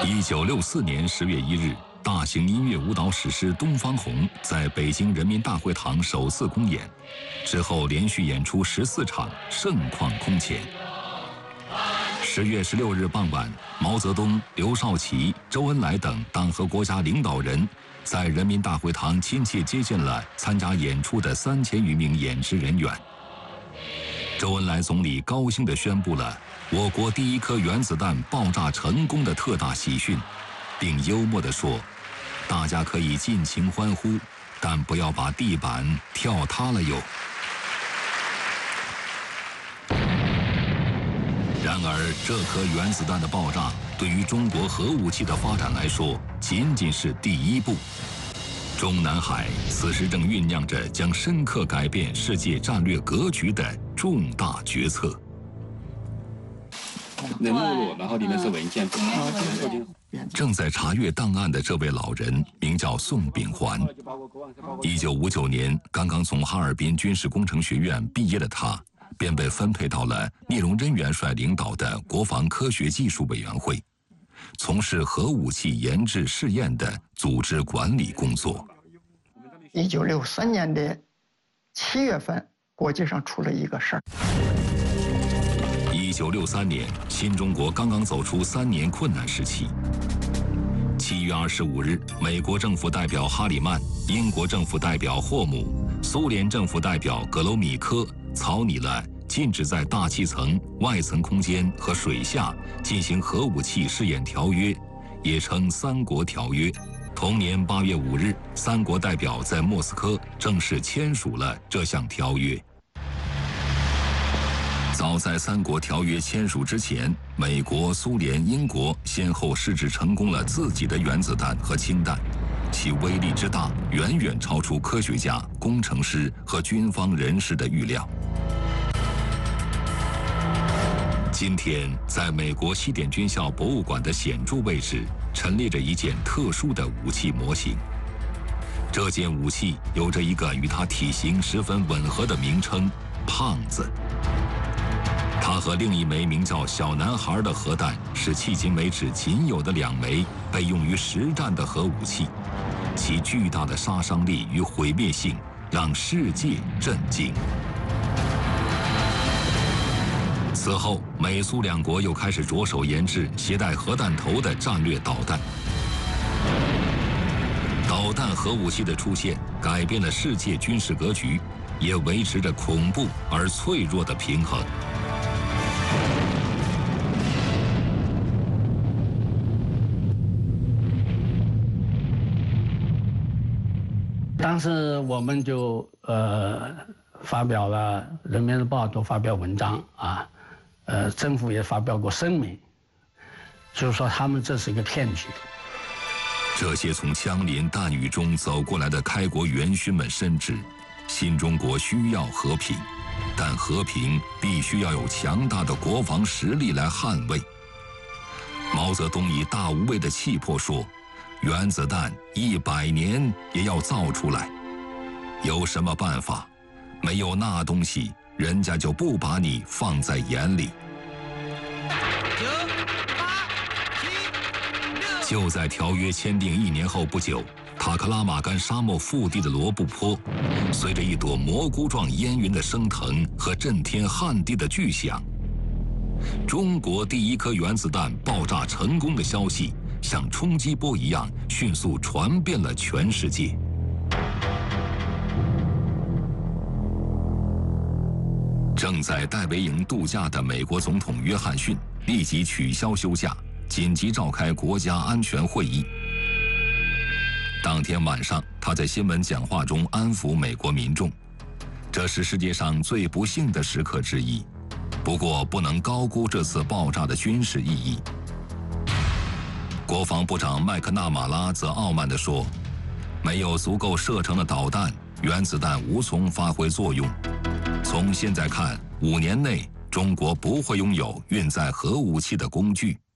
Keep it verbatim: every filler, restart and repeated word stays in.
一九六四年十月一日，大型音乐舞蹈史诗《东方红》在北京人民大会堂首次公演，之后连续演出十四场，盛况空前。十月十六日傍晚，毛泽东、刘少奇、周恩来等党和国家领导人在人民大会堂亲切接见了参加演出的三千余名演职人员。周恩来总理高兴地宣布了我国第一颗原子弹爆炸成功的特大喜讯，并幽默地说：“大家可以尽情欢呼，但不要把地板跳塌了哟。”然而，这颗原子弹的爆炸对于中国核武器的发展来说，仅仅是第一步。中南海此时正酝酿着将深刻改变世界战略格局的重大决策。 那目录，然后里面是文件。 正在查阅档案的这位老人名叫宋秉环。一九五九年，刚刚从哈尔滨军事工程学院毕业的他，便被分配到了聂荣臻元帅领导的国防科学技术委员会，从事核武器研制试验的组织管理工作。 一九六三年的七月份，国际上出了一个事儿。 一九六三年，新中国刚刚走出三年困难时期。七月二十五日，美国政府代表哈里曼、英国政府代表霍姆、苏联政府代表格罗米科草拟了禁止在大气层、外层空间和水下进行核武器试验条约，也称三国条约。同年八月五日，三国代表在莫斯科正式签署了这项条约。早在三国条约签署之前，美国、苏联、英国先后试制成功了自己的原子弹和氢弹，其威力之大，远远超出科学家、工程师和军方人士的预料。今天，在美国西点军校博物馆的显著位置，陈列着一件特殊的武器模型。这件武器有着一个与它体型十分吻合的名称——胖子。它和另一枚名叫“小男孩”的核弹是迄今为止仅有的两枚被用于实战的核武器，其巨大的杀伤力与毁灭性让世界震惊。此后，美苏两国又开始着手研制携带核弹头的战略导弹。导弹核武器的出现，改变了世界军事格局，也维持着恐怖而脆弱的平衡。 当时我们就呃发表了，《人民日报》都发表文章啊，呃，政府也发表过声明，就是说他们这是一个骗局。 这些从枪林弹雨中走过来的开国元勋们深知，新中国需要和平，但和平必须要有强大的国防实力来捍卫。毛泽东以大无畏的气魄说：“原子弹一百年也要造出来，有什么办法？没有那东西，人家就不把你放在眼里。”就在条约签订一年后不久，塔克拉玛干沙漠腹地的罗布泊，随着一朵蘑菇状烟云的升腾和震天撼地的巨响，中国第一颗原子弹爆炸成功的消息像冲击波一样迅速传遍了全世界。正在戴维营度假的美国总统约翰逊立即取消休假，紧急召开国家安全会议。当天晚上，他在新闻讲话中安抚美国民众，这是世界上最不幸的时刻之一，不过不能高估这次爆炸的军事意义。国防部长麦克纳马拉则傲慢地说：“没有足够射程的导弹，原子弹无从发挥作用。从现在看，五年内中国不会拥有运载核武器的工具。”